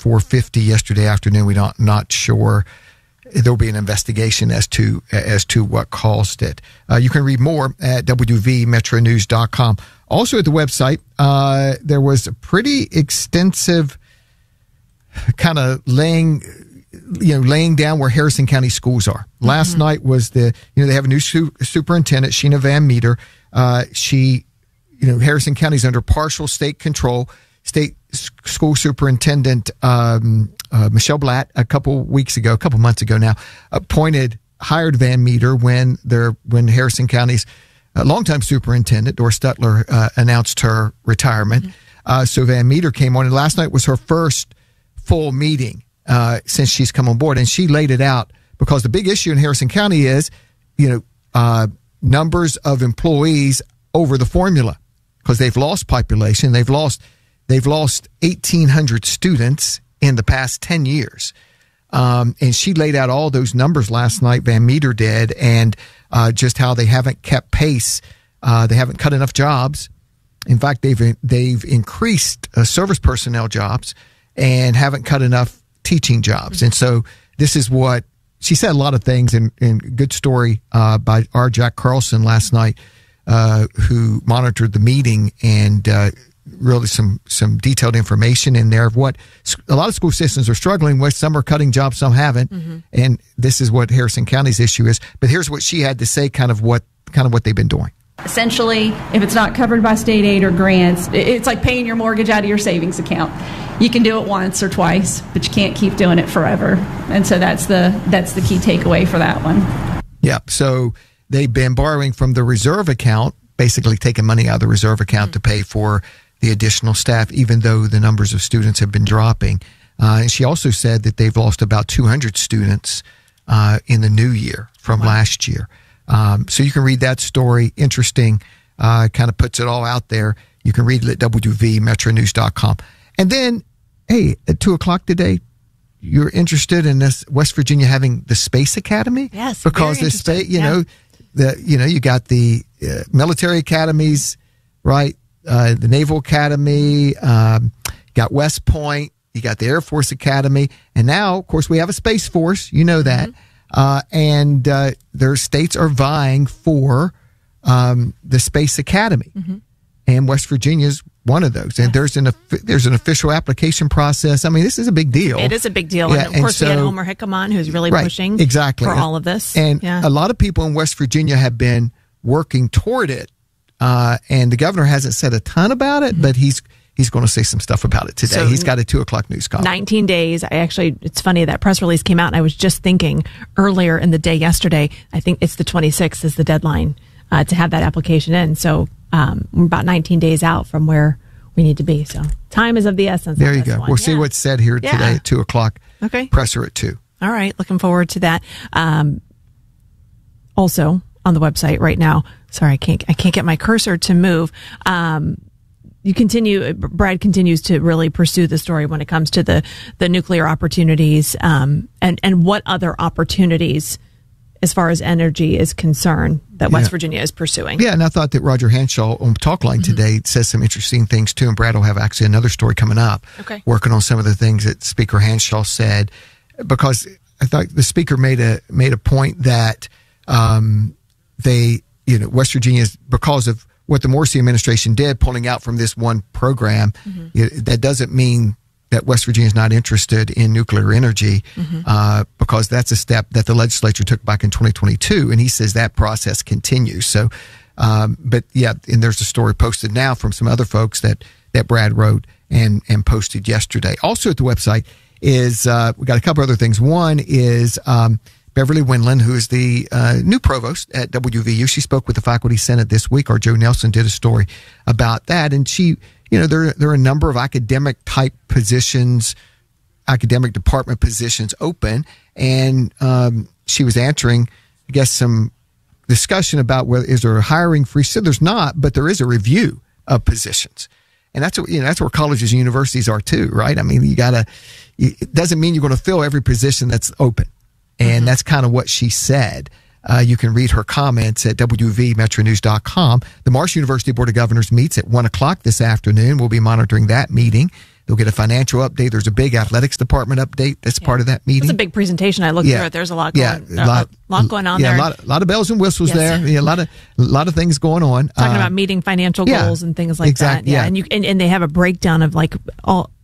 4:50 yesterday afternoon. We're not sure. There'll be an investigation as to what caused it. You can read more at wvmetronews.com. Also at the website, there was a pretty extensive kind of laying down where Harrison County schools are. Last night was they have a new superintendent, Sheena Van Meter. Harrison County's under partial state control. State school superintendent Michelle Blatt a couple months ago now, hired Van Meter when Harrison County's longtime superintendent Doris Stutler announced her retirement. So Van Meter came on, and last night was her first full meeting since she's come on board, and she laid it out because the big issue in Harrison County is numbers of employees over the formula because they've lost population. They've lost 1,800 students in the past 10 years. And she laid out all those numbers last night, Van Meter did, and just how they haven't kept pace. They haven't cut enough jobs. In fact, they've increased service personnel jobs and haven't cut enough teaching jobs. And so this is what she said, a lot of things, and good story by our Jack Carlson last night, who monitored the meeting, and really some detailed information in there of what a lot of school systems are struggling with. Some are cutting jobs, some haven't. And this is what Harrison County's issue is. But here's what she had to say, kind of what they've been doing. Essentially, if it's not covered by state aid or grants, it's like paying your mortgage out of your savings account. You can do it once or twice, but you can't keep doing it forever. And so that's the key takeaway for that one. Yeah. So they've been borrowing from the reserve account, basically taking money out of the reserve account to pay for the additional staff, even though the numbers of students have been dropping. And she also said that they've lost about 200 students in the new year from last year. So you can read that story. Interesting. Kind of puts it all out there. You can read it at wvmetronews.com. And then, hey, at 2:00 today, you're interested in this West Virginia having the Space Academy? Yes, because the space, you got the military academies, right? The Naval Academy, got West Point, you got the Air Force Academy, and now, of course, we have a Space Force. You know that. And their states are vying for the Space Academy. And West Virginia is one of those. And there's an official application process. I mean, this is a big deal. It is a big deal. Yeah, and of course, we had Homer Hickam, who's really pushing for all of this. And a lot of people in West Virginia have been working toward it. And the governor hasn't said a ton about it, but he's going to say some stuff about it today. So he's got a 2:00 news call. 19 days. It's funny that press release came out, and I was just thinking earlier in the day yesterday, I think it's the 26th is the deadline to have that application in. So we're about 19 days out from where we need to be. So time is of the essence. There you go. We'll see what's said here today at 2:00. Okay. Presser at 2. All right. Looking forward to that. Also on the website right now. Sorry, I can't get my cursor to move. Brad continues to really pursue the story when it comes to the nuclear opportunities, and what other opportunities as far as energy is concerned that West Virginia is pursuing. Yeah, and I thought that Roger Hanshaw on Talkline today says some interesting things too, and Brad will have actually another story coming up, working on some of the things that Speaker Hanshaw said, because I thought the Speaker made a point that West Virginia, because of what the Morrissey administration did, pulling out from this one program, that doesn't mean that West Virginia is not interested in nuclear energy, because that's a step that the legislature took back in 2022, and he says that process continues. So, and there's a story posted now from some other folks that Brad wrote and posted yesterday. Also at the website is we got a couple other things. One is Beverly Wendland, who is the new provost at WVU. She spoke with the Faculty Senate this week. Our Joe Nelson did a story about that, and she. There are a number of academic type positions, academic department positions open, and she was answering, I guess, some discussion about whether is there a hiring freeze. So there's not, but there is a review of positions, and that's where colleges and universities are too, right? I mean, it doesn't mean you're going to fill every position that's open, and that's kind of what she said. You can read her comments at wvmetronews.com. The Marsh University Board of Governors meets at 1:00 this afternoon. We'll be monitoring that meeting. They'll get a financial update. There's a big athletics department update that's part of that meeting. It's a big presentation. I looked through it. There's a lot going, lot going on there. Yeah, a lot of bells and whistles there. Yeah, a lot of things going on. Talking about meeting financial goals and things like that. Yeah, and they have a breakdown of like all